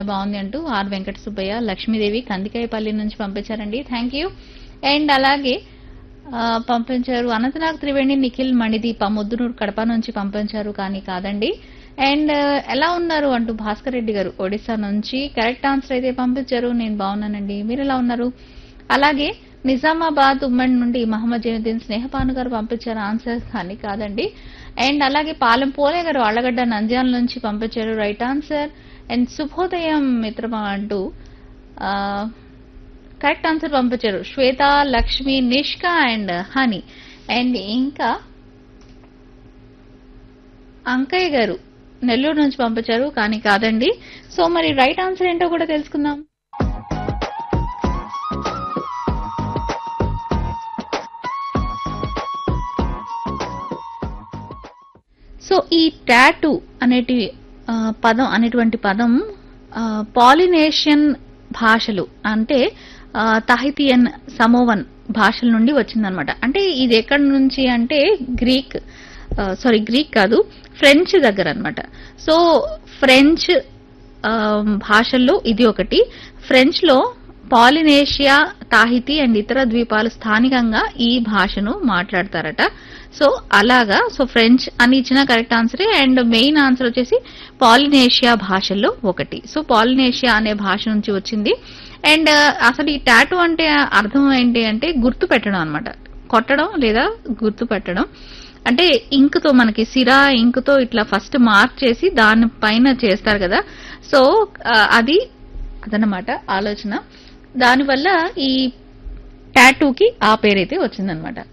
బాగుంది అంటూ ఆర్ వెంకట సుబ్బయ్య లక్ష్మీదేవి కందికాయపల్లి నుంచి పంపించారండి. Thank you. అండ్ అలాగే పంపించారు అనంతనాగ్ త్రివేణి నిఖిల్ మణిదీప ముద్దునూరు కడప నుంచి పంపించారు కానీ కాదండి. అండ్ ఎలా ఉన్నారు అంటూ భాస్కర్ రెడ్డి గారు ఒడిశా నుంచి కరెక్ట్ ఆన్సర్ అయితే పంపించారు. నేను బాగున్నానండి, మీరు ఎలా ఉన్నారు? అలాగే నిజామాబాద్ ఉమ్మడి నుండి మహమ్మద్ జైనుద్దీన్ స్నేహపాను గారు పంపించారు ఆన్సర్ కానీ కాదండి. అండ్ అలాగే పాలెం పోలే గారు అళ్ళగడ్డ నంద్యాల నుంచి పంపించారు రైట్ ఆన్సర్. అండ్ శుభోదయం మిత్రమా అంటూ కరెక్ట్ ఆన్సర్ పంపించారు శ్వేత Lakshmi Nishka and honey. And ఇంకా అంకయ్య గారు నెల్లూరు నుంచి పంపించారు కానీ కాదండి. సో మరి రైట్ ఆన్సర్ ఏంటో కూడా తెలుసుకుందాం. సో ఈ టాటూ అనేటువంటి పదం పాలినేషియన్ భాషలు అంటే తహితియన్ సమోవన్ భాషల నుండి వచ్చిందనమాట. అంటే ఇది ఎక్కడి నుంచి అంటే గ్రీక్ కాదు, ఫ్రెంచ్ దగ్గర అనమాట. సో ఫ్రెంచ్ భాషల్లో ఇది ఒకటి. ఫ్రెంచ్ లో పాలినేషియా, తాహితి అండ్ ఇతర ద్వీపాలు స్థానికంగా ఈ భాషను మాట్లాడతారట. సో అలాగా, సో ఫ్రెంచ్ అని ఇచ్చిన కరెక్ట్ ఆన్సరే. అండ్ మెయిన్ ఆన్సర్ వచ్చేసి పాలినేషియా భాషల్లో ఒకటి. సో పాలినేషియా అనే భాష నుంచి వచ్చింది. అండ్ అసలు ఈ టాటూ అంటే అర్థం ఏంటి అంటే గుర్తు పెట్టడం అనమాట, కొట్టడం లేదా గుర్తు పెట్టడం. అంటే ఇంక్ తో మనకి సిరా ఇంక్ తో ఇట్లా ఫస్ట్ మార్క్ చేసి దానిపైన చేస్తారు కదా. సో అదనమాట ఆలోచన. దానివల్ల ఈ టాటూకి ఆ పేరైతే వచ్చిందనమాట.